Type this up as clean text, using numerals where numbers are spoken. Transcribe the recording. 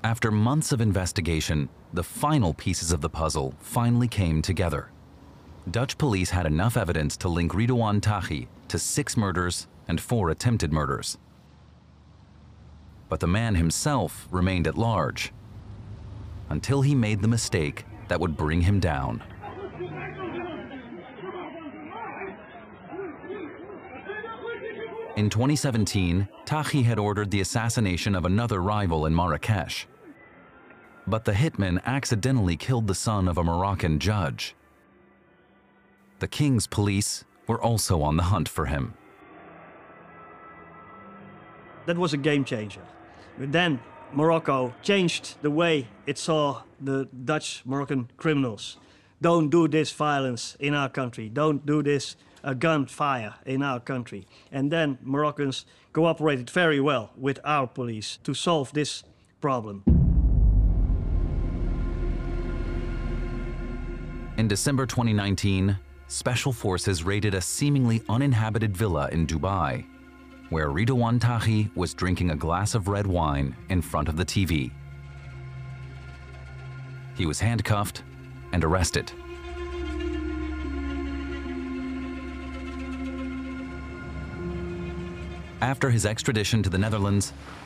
After months of investigation, the final pieces of the puzzle finally came together. Dutch police had enough evidence to link Ridouan Taghi to 6 murders and 4 attempted murders. But the man himself remained at large until he made the mistake that would bring him down. In 2017, Taghi had ordered the assassination of another rival in Marrakesh. But the hitman accidentally killed the son of a Moroccan judge. The king's police were also on the hunt for him. That was a game changer. But then Morocco changed the way it saw the Dutch Moroccan criminals. Don't do this violence in our country. Don't do this gunfire in our country. And then Moroccans cooperated very well with our police to solve this problem. In December 2019, special forces raided a seemingly uninhabited villa in Dubai, where Ridouan Taghi was drinking a glass of red wine in front of the TV. He was handcuffed and arrested. After his extradition to the Netherlands,